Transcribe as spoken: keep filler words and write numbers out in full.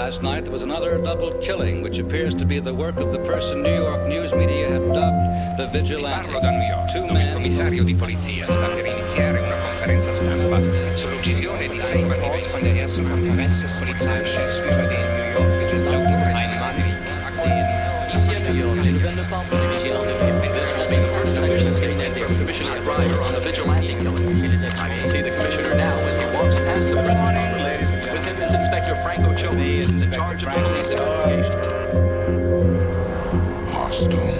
Last night there was another double killing, which appears to be the work of the person New York news media have dubbed the vigilante. Parlo da New York, Two dove men. il commissario di polizia sta per iniziare una conferenza stampa sull'uccisione di sei bambini von der ersten Konferenz des Polizeichefs über den New York Vigilante. Ici à New York, les nouvelles ne parlent que des vigilants de ville. L'assassin de la criminalité jusqu'à présent on the vigilante killing qui les a tués. See the commissioner now as he walks past the prison. With him is Inspector Franco Chobey in charge of the police investigation. Hostile.